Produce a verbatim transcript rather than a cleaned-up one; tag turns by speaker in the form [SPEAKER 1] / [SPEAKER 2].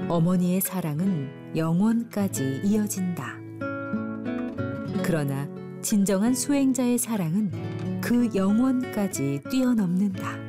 [SPEAKER 1] 어머니의 사랑은 영원까지 이어진다. 그러나 진정한 수행자의 사랑은 그 영원까지 뛰어넘는다.